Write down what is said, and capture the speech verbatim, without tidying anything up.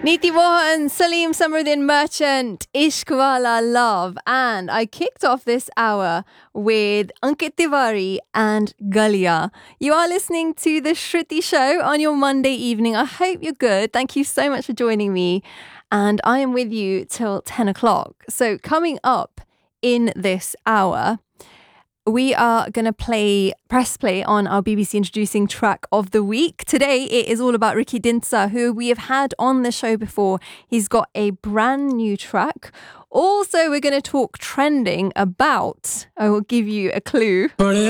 Neeti Mohan, Salim Samruddin Merchant, Ishqwala Love. And I kicked off this hour with Ankit Tiwari and Galia. You are listening to The Shruti Show on your Monday evening. I hope you're good. Thank you so much for joining me. And I am with you till ten o'clock. So coming up in this hour, we are going to play press play on our B B C Introducing Track of the Week. Today, it is all about Ricky Dinsa, who we have had on the show before. He's got a brand new track. Also, we're going to talk trending about, I will give you a clue.